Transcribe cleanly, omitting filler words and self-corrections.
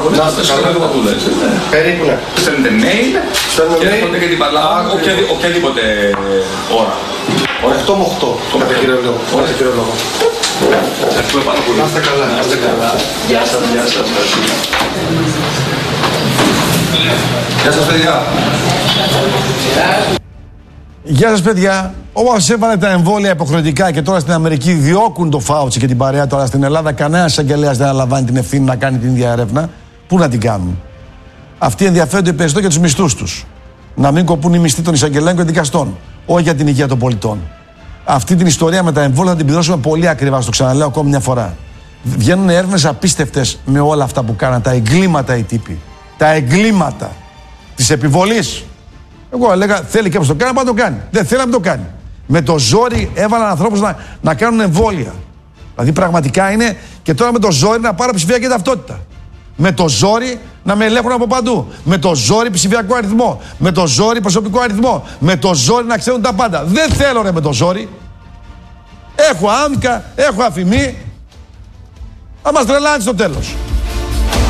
Να είστε καλά. Περίπου ναι. Στέλνετε mail και έρχονται και την παραλαμβάνω οποιαδήποτε ώρα. 8 με 8, κατά κύριο λόγο. Ευχαριστούμε πάρα πολύ. Να είστε καλά. Γεια σας. Γεια σας παιδιά. Γεια σας παιδιά. Όπως έβαλε τα εμβόλια υποχρεωτικά και τώρα στην Αμερική διώκουν το Φάουτσι και την παρέα του, αλλά στην Ελλάδα κανένας εισαγγελέας δεν αναλαμβάνει την ευθύνη να κάνει την ίδια έρευνα. Πού να την κάνουν? Αυτοί ενδιαφέρονται περισσότερο για τους μισθούς τους. Να μην κοπούν οι μισθοί των εισαγγελέων και των δικαστών. Όχι για την υγεία των πολιτών. Αυτή την ιστορία με τα εμβόλια θα την πληρώσουμε πολύ ακριβά. Στο ξαναλέω ακόμη μια φορά. Βγαίνουν έρευνες απίστευτες με όλα αυτά που κάναν. Τα εγκλήματα οι τύποι. Τα εγκλήματα της επιβολής. Εγώ έλεγα θέλει κάποιος το κάνει, να το κάνει. Δεν θέλει να το κάνει. Με το ζόρι έβαλαν ανθρώπους να κάνουν εμβόλια. Δηλαδή πραγματικά είναι και τώρα με το ζόρι να πάρω ψηφιακή ταυτότητα. Με το ζόρι να με ελέγχουν από παντού. Με το ζόρι ψηφιακό αριθμό. Με το ζόρι προσωπικό αριθμό. Με το ζόρι να ξέρουν τα πάντα. Δεν θέλω ρε με το ζόρι. Έχω άμκα, έχω αφημί. Θα μας τρελάνει στο τέλος.